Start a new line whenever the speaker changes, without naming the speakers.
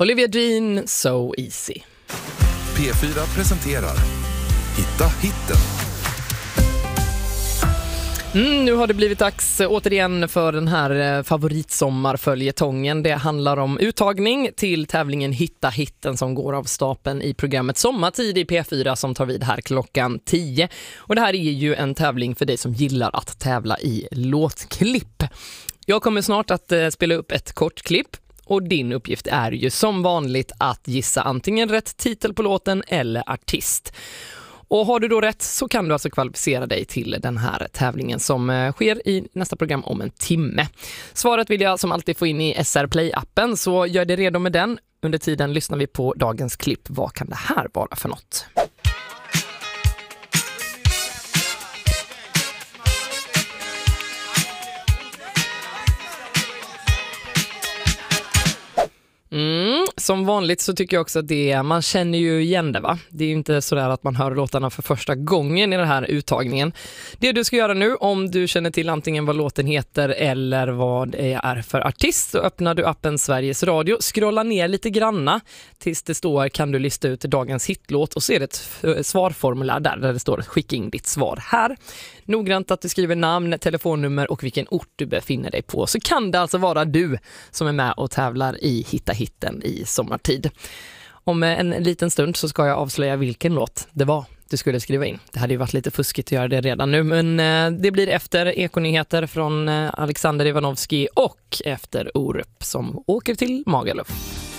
Olivia Dean, So Easy.
P4 presenterar Hitta hitten.
Nu har det blivit dags återigen för den här favoritsommarföljetongen. Det handlar om uttagning till tävlingen Hitta hitten som går av stapeln i programmet Sommartid i P4 som tar vid här klockan 10. Och det här är ju en tävling för dig som gillar att tävla i låtklipp. Jag kommer snart att spela upp ett kort klipp. Och din uppgift är ju som vanligt att gissa antingen rätt titel på låten eller artist. Och har du då rätt så kan du alltså kvalificera dig till den här tävlingen som sker i nästa program om en timme. Svaret vill jag som alltid få in i SR Play-appen, så gör dig redo med den. Under tiden lyssnar vi på dagens klipp. Vad kan det här vara för något? Som vanligt så tycker jag också att man känner ju igen det, va? Det är ju inte sådär att man hör låtarna för första gången i den här uttagningen. Det du ska göra nu, om du känner till antingen vad låten heter eller vad det är för artist, så öppnar du appen Sveriges Radio, scrolla ner lite granna tills det står kan du lista ut dagens hitlåt och så är det ett svarformulär där det står skicka in ditt svar här. Noggrant att du skriver namn, telefonnummer och vilken ort du befinner dig på, så kan det alltså vara du som är med och tävlar i Hitta hitten i Sommartid. Om en liten stund så ska jag avslöja vilken låt det var du skulle skriva in. Det hade ju varit lite fuskigt att göra det redan nu, men det blir efter Ekonyheter från Alexander Ivanovski och efter Orup som åker till Magaluf.